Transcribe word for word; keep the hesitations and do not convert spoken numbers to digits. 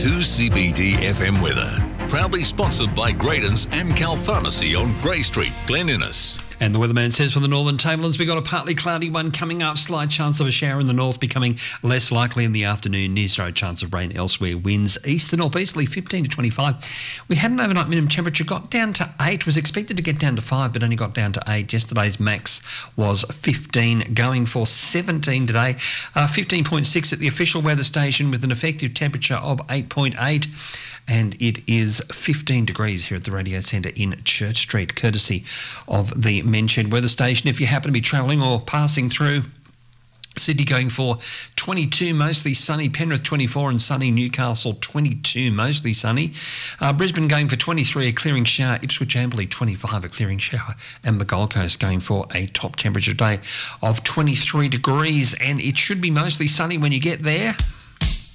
two C B D F M weather. Proudly sponsored by Graydon's Amcal Pharmacy on Grey Street, Glen Innes. And the weatherman says for the northern tablelands, we've got a partly cloudy one coming up. Slight chance of a shower in the north, becoming less likely in the afternoon. Near zero chance of rain elsewhere. Winds east to northeasterly fifteen to twenty-five. We had an overnight minimum temperature, got down to eight. Was expected to get down to five, but only got down to eight. Yesterday's max was fifteen, going for seventeen today. Uh, fifteen point six at the official weather station with an effective temperature of eight point eight. And it is fifteen degrees here at the Radio Centre in Church Street, courtesy of the mentioned weather station. If you happen to be travelling or passing through, Sydney going for twenty-two, mostly sunny. Penrith twenty-four and sunny. Newcastle twenty-two, mostly sunny. Uh, Brisbane going for twenty-three, a clearing shower. Ipswich Amberley twenty-five, a clearing shower. And the Gold Coast going for a top temperature today of twenty-three degrees. And it should be mostly sunny when you get there.